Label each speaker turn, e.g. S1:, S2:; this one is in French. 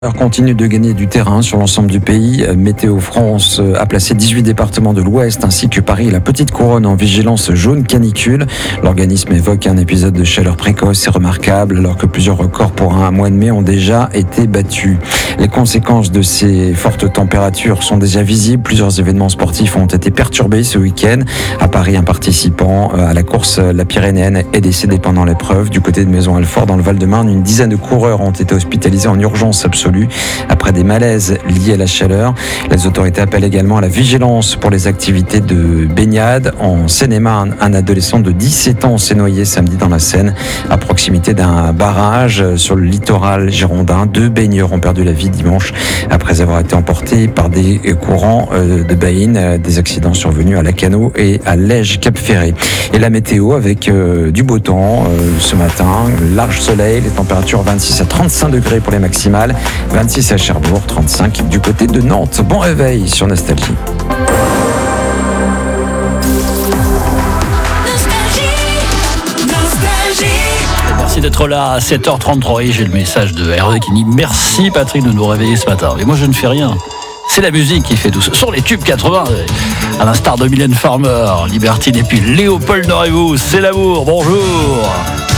S1: Continue de gagner du terrain sur l'ensemble du pays. Météo France a placé 18 départements de l'Ouest ainsi que Paris et la Petite Couronne en vigilance jaune canicule. L'organisme évoque un épisode de chaleur précoce et remarquable alors que plusieurs records pour un mois de mai ont déjà été battus. Les conséquences de ces fortes températures sont déjà visibles. Plusieurs événements sportifs ont été perturbés ce week-end. À Paris, un participant à la course La Pyrénéenne est décédé pendant l'épreuve. Du côté de Maisons-Alfort, dans le Val-de-Marne, une dizaine de coureurs ont été hospitalisés en urgence absolue après des malaises liés à la chaleur. Les autorités appellent également à la vigilance pour les activités de baignade. En Seine-et-Marne, un adolescent de 17 ans s'est noyé samedi dans la Seine à proximité d'un barrage sur le littoral girondin. 2 baigneurs ont perdu la vie dimanche après avoir été emportés par des courants de baïne. Des accidents survenus à Lacanau et à Lège-Cap-Ferré. Et la météo avec du beau temps ce matin, large soleil, les températures 26 à 35 degrés pour les maximales, 26 à Cherbourg, 35 du côté de Nantes. Bon réveil sur Nostalgie.
S2: Merci d'être là à 7h33 et j'ai le message de Hervé qui dit merci Patrick de nous réveiller ce matin. Mais moi je ne fais rien. C'est la musique qui fait tout. Ce sont les tubes 80, à l'instar de Mylène Farmer, Libertine et puis Léopold Norevous. C'est l'amour. Bonjour.